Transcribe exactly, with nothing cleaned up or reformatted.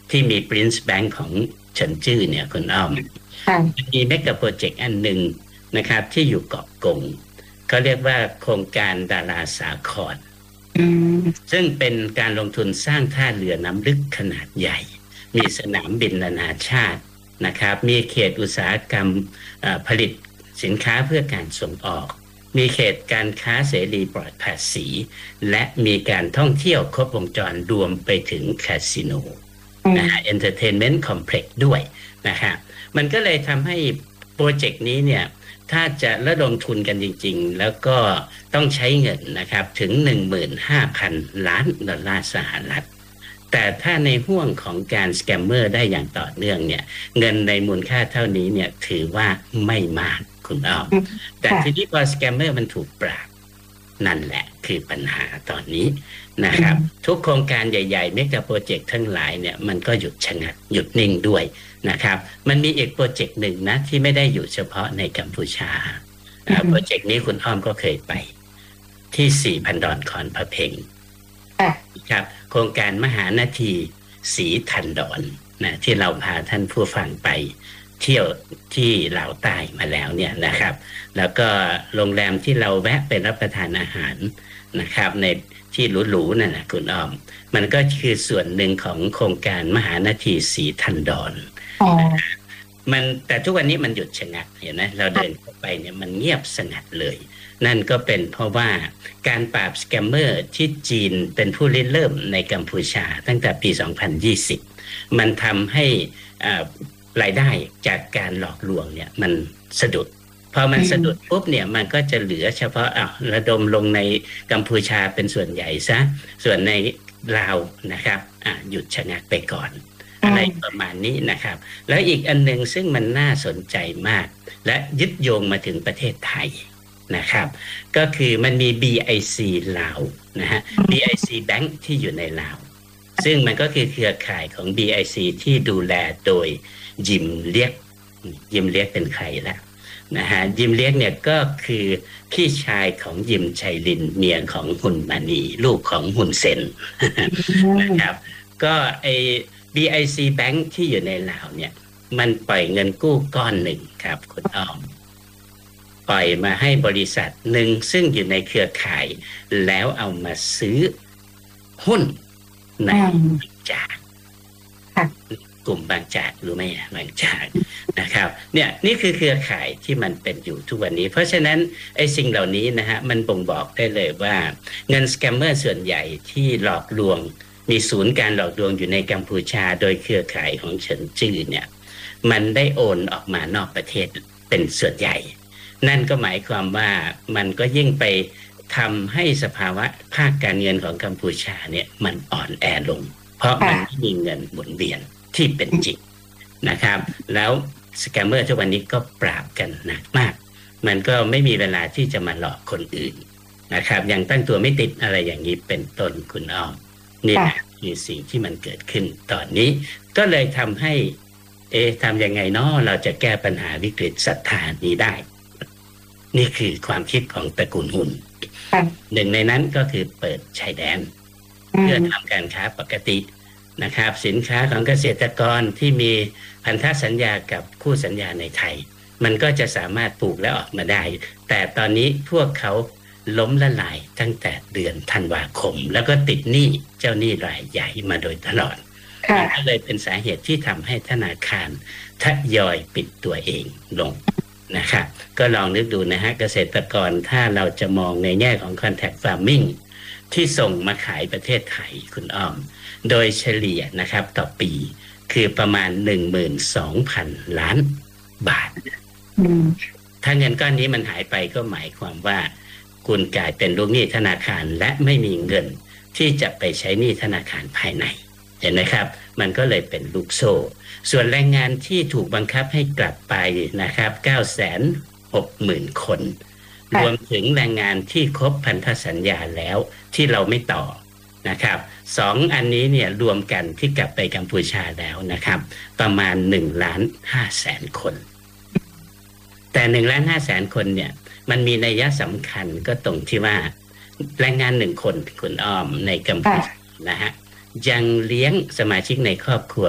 ที่มี Prince Bank ของเฉินจื้อเนี่ยคุณอ้อมมีเมกะโปรเจกต์อันหนึ่งนะครับที่อยู่เกาะกงเขาเรียกว่าโครงการดาราสาครซึ่งเป็นการลงทุนสร้างท่าเรือน้ำลึกขนาดใหญ่มีสนามบินนานาชาตินะครับมีเขตอุตสาหกรรมผลิตสินค้าเพื่อการส่งออกมีเขตการค้าเสรีปลอดภาษีและมีการท่องเที่ยวครบวงจรรวมไปถึงคาสิโนนะฮะ Entertainment Complex ด้วยนะฮะมันก็เลยทำให้โปรเจกต์นี้เนี่ยถ้าจะระดมทุนกันจริงๆแล้วก็ต้องใช้เงินนะครับถึง หนึ่งหมื่นห้าพัน ล้านดอลลาร์สหรัฐแต่ถ้าในห่วงของการสแกมเมอร์ได้อย่างต่อเนื่องเนี่ยเงินในมูลค่าเท่านี้เนี่ยถือว่าไม่มากคุณอ้อมแต่ทีนี้พอสแกมเมอร์มันถูกปราบนั่นแหละคือปัญหาตอนนี้นะครับทุกโครงการใหญ่ๆเมกะโปรเจกต์ทั้งหลายเนี่ยมันก็หยุดชะงักหยุดนิ่งด้วยนะครับมันมีอีกโปรเจกต์หนึ่งนะที่ไม่ได้อยู่เฉพาะในกัมพูชาโปรเจกต์นี้คุณอ้อมก็เคยไปที่สี่พันดอนคอนพะเพ็งครับโครงการมหานาทีศรีทันดอนนะที่เราพาท่านผู้ฟังไปเที่ยวที่ลาวใต้มาแล้วเนี่ยนะครับแล้วก็โรงแรมที่เราแวะไปรับประทานอาหารนะครับในที่หรูๆนั่นนะคุณอ้อมมันก็คือส่วนหนึ่งของโครงการมหานาทีศรีทันดอนมันแต่ทุกวันนี้มันหยุดชะงักเห็นไหมเราเดินเข้าไปเนี่ยมันเงียบสงัดเลยนั่นก็เป็นเพราะว่าการปราบสแกมเมอร์ที่จีนเป็นผู้ริเริ่มในกัมพูชาตั้งแต่ปีสองพันยี่สิบมันทำให้รายได้จากการหลอกลวงเนี่ยมันสะดุดพอมันสะดุดปุ๊บเนี่ยมันก็จะเหลือเฉพาะอ่ะระดมลงในกัมพูชาเป็นส่วนใหญ่ซะส่วนในลาวนะครับอ่ะหยุดชะงักไปก่อนอะไรประมาณนี้นะครับแล้วอีกอันนึงซึ่งมันน่าสนใจมากและยึดโยงมาถึงประเทศไทยนะครับก็คือมันมี บี ไอ ซี ลาวนะฮะ บี ไอ ซี Bank ที่อยู่ในลาวซึ่งมันก็คือเครือข่ายของ บี ไอ ซี ที่ดูแลโดยยิมเลียกยิมเลียกเป็นใครล่ะนะฮะยิมเลียกเนี่ยก็คือพี่ชายของยิมชัยลินเมียของฮุนมานีลูกของฮุนเซนนะครับก็ไอ บี ไอ ซี Bank ที่อยู่ในลาวเนี่ยมันปล่อยเงินกู้ก้อนหนึ่งครับคุณอ้อมปล่อยมาให้บริษัทหนึ่งซึ่งอยู่ในเครือข่ายแล้วเอามาซื้อหุ้นในบางจากกลุ่มบางจากรู้ไหมบางจากนะครับเนี่ยนี่คือเครือข่ายที่มันเป็นอยู่ทุกวันนี้เพราะฉะนั้นไอ้สิ่งเหล่านี้นะฮะมันบ่งบอกได้เลยว่าเงินสแกมเมอร์ส่วนใหญ่ที่หลอกลวงมีศูนย์การหลอกลวงอยู่ในกัมพูชาโดยเครือข่ายของเฉินจื้อเนี่ยมันได้โอนออกมานอกประเทศเป็นส่วนใหญ่นั่นก็หมายความว่ามันก็ยิ่งไปทำให้สภาวะภาคการเงินของกัมพูชาเนี่ยมันอ่อนแอลงเพราะมันไม่มีเงินหมุนเวียนที่เป็นจริงนะครับแล้วสแกมเมอร์ทุกวันนี้ก็ปราบกันหนักมากมันก็ไม่มีเวลาที่จะมาหลอกคนอื่นนะครับยังตั้งตัวไม่ติดอะไรอย่างนี้เป็นต้นคุณอ้อมนี่แหละคือสิ่งที่มันเกิดขึ้นตอนนี้ก็เลยทำให้เอ๊ะทำยังไงเนาะเราจะแก้ปัญหาวิกฤตศรัทธานี้ได้นี่คือความคิดของตระกูลหุนหนึ่งในนั้นก็คือเปิดชายแดนเพื่อทำการค้าปกตินะครับสินค้าของเกษตรกรที่มีพันธสัญญากับคู่สัญญาในไทยมันก็จะสามารถปลูกและออกมาได้แต่ตอนนี้พวกเขาล้มละลายตั้งแต่เดือนธันวาคมแล้วก็ติดหนี้เจ้าหนี้รายใหญ่มาโดยตลอดมันก็เลยเป็นสาเหตุที่ทำให้ธนาคารทยอยปิดตัวเองลงนะครับก็ลองนึกดูนะฮะเกษตรกรถ้าเราจะมองในแง่ของ Contact Farming ที่ส่งมาขายประเทศไทยคุณอ้อมโดยเฉลี่ยนะครับต่อปีคือประมาณ หนึ่งหมื่นสองพัน ล้านบาทถ้าเงินก้อนนี้มันหายไปก็หมายความว่าคุณกลายเป็นลูกหนี้ธนาคารและไม่มีเงินที่จะไปใช้หนี้ธนาคารภายในเห็นไหมครับมันก็เลยเป็นลูกโซ่ส่วนแรงงานที่ถูกบังคับให้กลับไปนะครับ เก้าแสนหกหมื่น คนรวมถึงแรงงานที่ครบพันธสัญญาแล้วที่เราไม่ต่อนะครับสองอันนี้เนี่ยรวมกันที่กลับไปกัมพูชาแล้วนะครับประมาณหนึ่งล้านห้าแสนคนแต่หนึ่งล้านห้าแสนคนเนี่ยมันมีนัยสำคัญก็ตรงที่ว่าแรงงานหนึ่งคนคุณอ้อมในกัมพูชานะฮะยังเลี้ยงสมาชิกในครอบครัว